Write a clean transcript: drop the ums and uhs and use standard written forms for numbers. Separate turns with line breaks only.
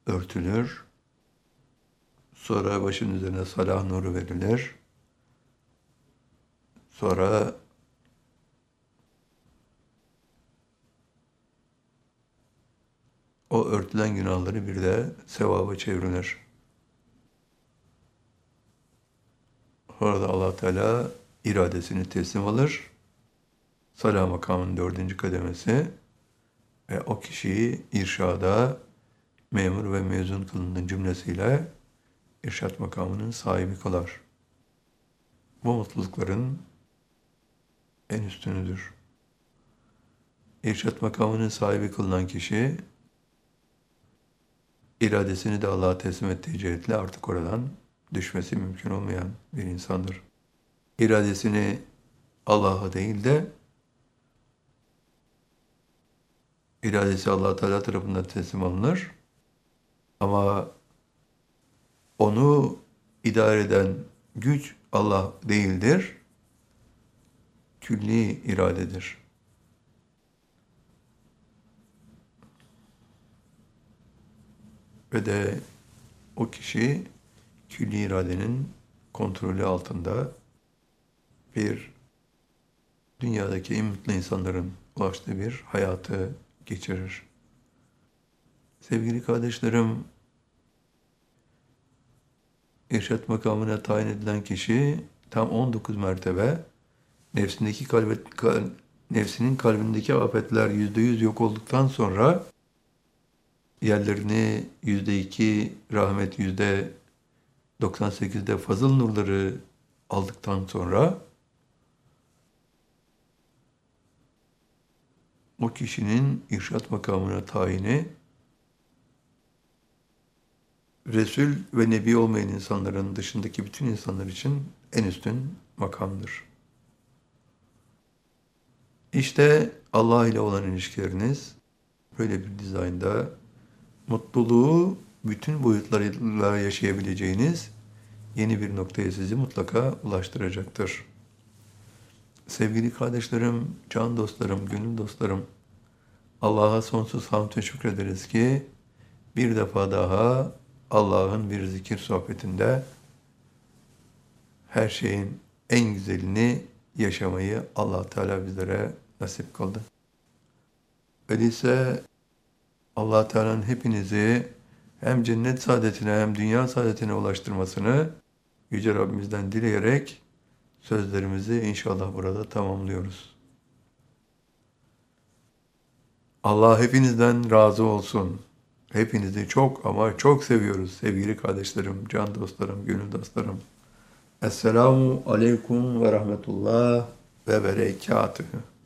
örtülür. Sonra başın üzerine salah nuru verilir. Sonra o örtülen günahları bir de sevaba çevrilir. Orada Allah Teala iradesini teslim alır. Salah makamının 4. kademesi ve o kişiyi irşada memur ve mezun kılının cümlesiyle irşat makamının sahibi kılar. Bu mutlulukların en üstünüdür. İrşat makamının sahibi kılınan kişi, iradesini de Allah'a teslim ettiği cihetle artık oradan düşmesi mümkün olmayan bir insandır. İradesini Allah'a değil de, iradesi Allah Teala tarafından teslim alınır. Ama onu idare eden güç Allah değildir, külli iradedir. Ve de o kişi külli iradenin kontrolü altında bir dünyadaki en mutlu insanların ulaştığı bir hayatı geçirir. Sevgili kardeşlerim, irşat makamına tayin edilen kişi tam 19 mertebe nefsinin kalbindeki afetler %100 yok olduktan sonra yerlerini %2 rahmet, %98'de fazıl nurları aldıktan sonra o kişinin irşat makamına tayini Resul ve Nebi olmayan insanların dışındaki bütün insanlar için en üstün makamdır. İşte Allah ile olan ilişkileriniz böyle bir dizaynda mutluluğu bütün boyutlarıyla yaşayabileceğiniz yeni bir noktaya sizi mutlaka ulaştıracaktır. Sevgili kardeşlerim, can dostlarım, gönül dostlarım, Allah'a sonsuz hamd ve şükrederiz ki bir defa daha Allah'ın bir zikir sohbetinde her şeyin en güzelini yaşamayı Allah Teala bizlere nasip kıldı. Öyleyse Allah Teala'nın hepinizi hem cennet saadetine hem dünya saadetine ulaştırmasını Yüce Rabbimizden dileyerek sözlerimizi inşallah burada tamamlıyoruz. Allah hepinizden razı olsun. Hepinizi çok ama çok seviyoruz sevgili kardeşlerim, can dostlarım, gönül dostlarım. Esselamu aleyküm ve rahmetullah ve berekatühü.